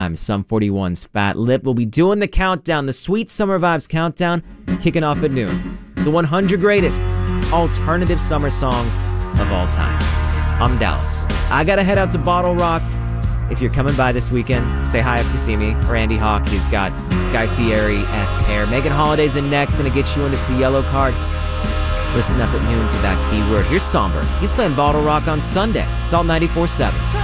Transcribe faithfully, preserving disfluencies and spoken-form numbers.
I'm Sum forty-one's Fat Lip. We'll be doing the countdown, the Sweet Summer Vibes countdown, kicking off at noon. The one hundred greatest alternative summer songs of all time. I'm Dallas. I gotta head out to Bottle Rock. If you're coming by this weekend, say hi if you see me. Or Andy Hawk, he's got Guy Fieri-esque hair. Megan Holiday's in next, gonna get you in to see Yellow Card. Listen up at noon for that keyword. Here's Somber. He's playing Bottle Rock on Sunday. It's all ninety-four seven.